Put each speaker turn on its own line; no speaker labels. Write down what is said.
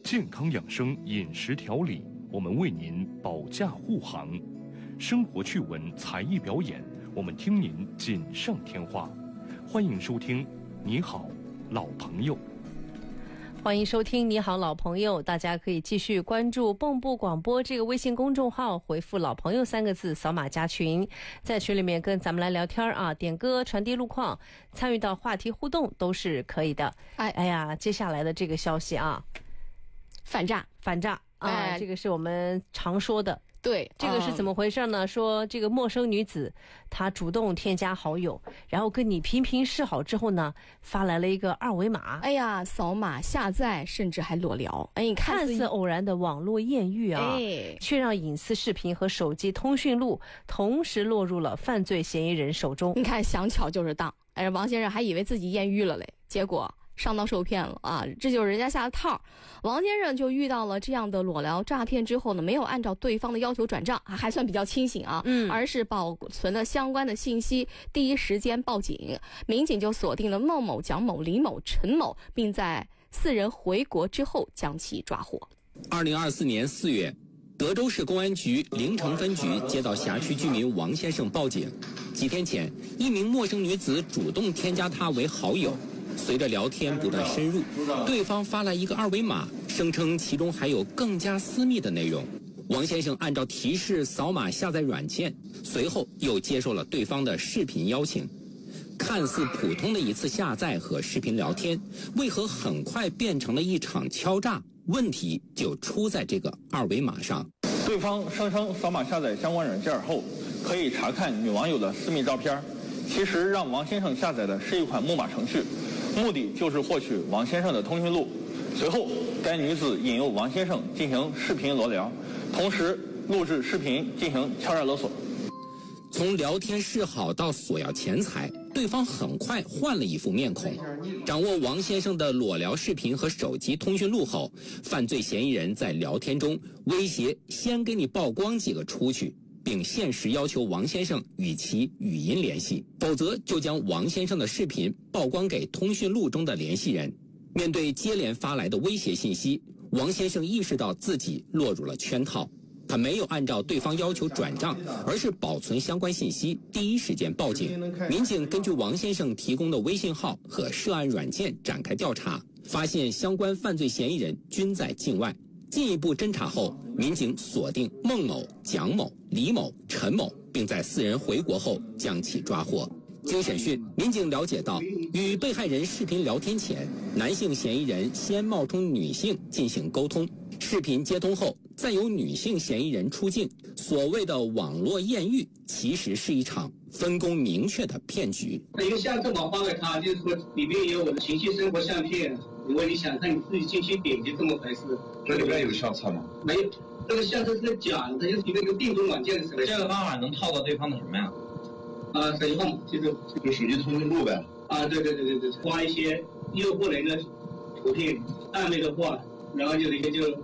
健康养生饮食调理，我们为您保驾护航；生活趣闻才艺表演，我们听您锦上添花。欢迎收听《你好，老朋友》。
欢迎收听你好老朋友，大家可以继续关注蚌埠广播这个微信公众号，回复老朋友3个字，扫码加群，在群里面跟咱们来聊天啊，点歌传递路况，参与到话题互动都是可以的。哎呀，接下来的这个消息啊，反诈啊，这个是我们常说的。对，这个是怎么回事呢？说这个陌生女子她主动添加好友，然后跟你频频示好之后呢，发来了一个二维码。
哎呀，扫码下载，甚至还裸聊。哎，你
看似偶然的网络艳遇啊，却让隐私视频和手机通讯录同时落入了犯罪嫌疑人手中。
你看，想巧就是当。哎，王先生还以为自己艳遇了嘞，结果上当受骗了啊！这就是人家下的套。王先生就遇到了这样的裸聊诈骗之后呢，没有按照对方的要求转账，还算比较清醒啊，而是保存了相关的信息，第一时间报警。民警就锁定了孟某、蒋某、李某、陈某，并在4人回国之后将其抓获。
2024年4月，德州市公安局临城分局接到辖区居民王先生报警，几天前，一名陌生女子主动添加他为好友。随着聊天不断深入，对方发来一个二维码，声称其中还有更加私密的内容。王先生按照提示扫码下载软件，随后又接受了对方的视频邀请。看似普通的一次下载和视频聊天，为何很快变成了一场敲诈？问题就出在这个二维码上。
对方声称扫码下载相关软件后，可以查看女网友的私密照片，其实让王先生下载的是一款木马程序，目的就是获取王先生的通讯录。随后，该女子引诱王先生进行视频裸聊，同时录制视频进行敲诈勒索。
从聊天示好到索要钱财，对方很快换了一副面孔。掌握王先生的裸聊视频和手机通讯录后，犯罪嫌疑人在聊天中威胁先给你曝光几个出去，并限时要求王先生与其语音联系，否则就将王先生的视频曝光给通讯录中的联系人。面对接连发来的威胁信息，王先生意识到自己落入了圈套，他没有按照对方要求转账，而是保存相关信息，第一时间报警。民警根据王先生提供的微信号和涉案软件展开调查，发现相关犯罪嫌疑人均在境外。进一步侦查后，民警锁定孟某、蒋某、李某、陈某，并在4人回国后将其抓获。经审讯，民警了解到，与被害人视频聊天前，男性嫌疑人先冒充女性进行沟通，视频接通后，再由女性嫌疑人出镜。所谓的网络艳遇，其实是一场分工明确的骗局。
因为相册我发给他，就是说里面有我的情绪生活相片，如果你想看，你自己进去点击这么回事。
这里面有相册吗？
没有，这个相册是假的，它就是一个定中软件的什么。
这个方法能套到对方的什么呀？
手机号码，就
手机通讯录呗。
对，发一些诱惑人的图片，暧昧的话，然后有一些就